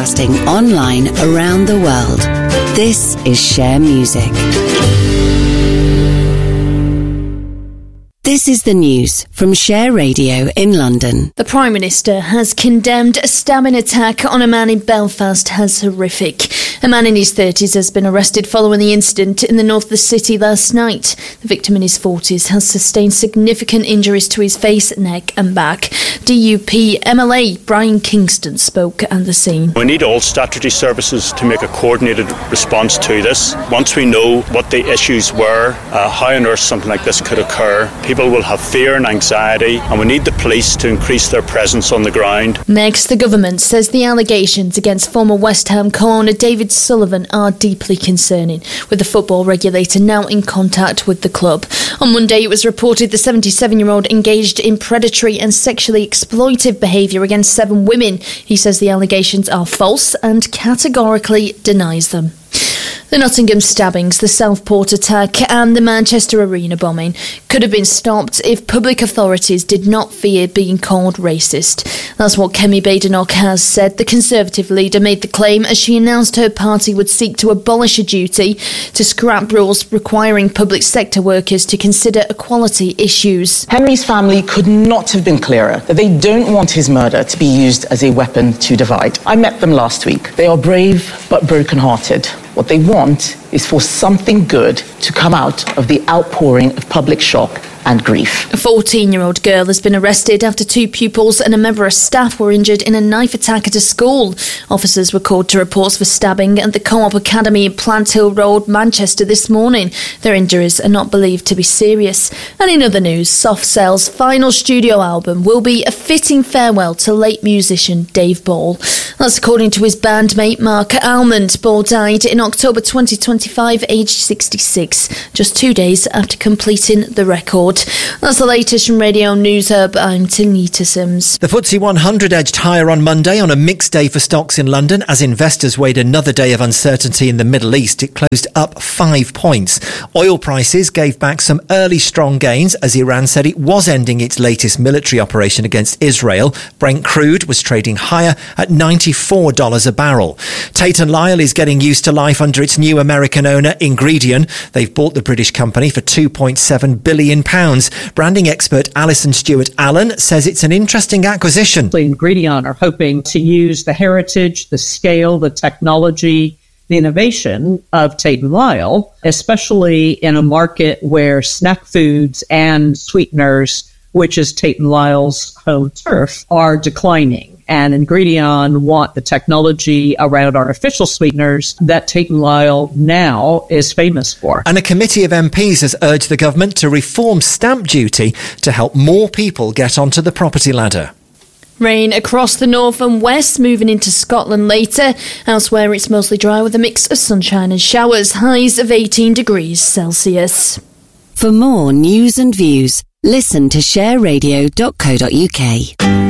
broadcasting online around the world. This is Share Music. This is the news from Share Radio in London. The Prime Minister has condemned a stabbing attack on a man in Belfast as horrific. A man in his 30s has been arrested following the incident in the north of the city last night. The victim in his 40s has sustained significant injuries to his face, neck and back. DUP MLA Brian Kingston spoke at the scene. We need all statutory services to make a coordinated response to this. Once we know what the issues were, how on earth something like this could occur, people will have fear and anxiety, and we need the police to increase their presence on the ground. Next, the government says the allegations against former West Ham co-owner David Sullivan are deeply concerning, with the football regulator now in contact with the club. On Monday, it was reported the 77-year-old engaged in predatory and sexually exploitive behaviour against 7 women. He says the allegations are false and categorically denies them. The Nottingham stabbings, the Southport attack and the Manchester Arena bombing could have been stopped if public authorities did not fear being called racist. That's what Kemi Badenoch has said. The Conservative leader made the claim as she announced her party would seek to abolish a duty to scrap rules requiring public sector workers to consider equality issues. Henry's family could not have been clearer that they don't want his murder to be used as a weapon to divide. I met them last week. They are brave but broken-hearted. What they want is for something good to come out of the outpouring of public shock and grief. A 14-year-old girl has been arrested after 2 pupils and a member of staff were injured in a knife attack at a school. Officers were called to reports for stabbing at the Co-op Academy in Plant Hill Road, Manchester this morning. Their injuries are not believed to be serious. And in other news, Soft Cell's final studio album will be a fitting farewell to late musician Dave Ball. That's according to his bandmate Mark Almond. Ball died in October 2025, aged 66, just 2 days after completing the record. That's the latest from Radio News Hub. I'm Tanita Sims. The FTSE 100 edged higher on Monday on a mixed day for stocks in London as investors weighed another day of uncertainty in the Middle East. It closed up 5 points. Oil prices gave back some early strong gains as Iran said it was ending its latest military operation against Israel. Brent crude was trading higher at $94 a barrel. Tate & Lyle is getting used to life under its new American owner, Ingredion. They've bought the British company for £2.7 billion. Branding expert Alison Stewart-Allen says it's an interesting acquisition. Ingredion are hoping to use the heritage, the scale, the technology, the innovation of Tate & Lyle, especially in a market where snack foods and sweeteners, which is Tate & Lyle's home turf, are declining. And Ingredion want the technology around artificial sweeteners that Tate & Lyle now is famous for. And a committee of MPs has urged the government to reform stamp duty to help more people get onto the property ladder. Rain across the north and west, moving into Scotland later. Elsewhere, it's mostly dry with a mix of sunshine and showers, highs of 18 degrees Celsius. For more news and views, listen to shareradio.co.uk.